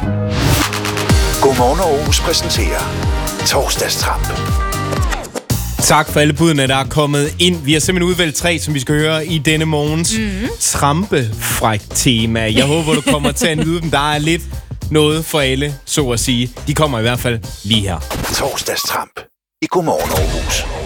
Godmorgen Aarhus præsenterer Torsdagstramp. Tak for alle budene, der er kommet ind. Vi har simpelthen udvalgt 3, som vi skal høre i denne morgens trampefræk tema. Jeg håber, du kommer til at nyde dem. Der er lidt noget for alle, så at sige. De kommer i hvert fald lige her. Torsdagstramp i Godmorgen Aarhus.